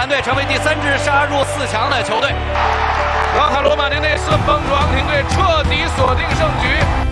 兰队成为第3支杀入4强的球队。 老塔罗马尼内斯帮助昂廷队彻底锁定胜局。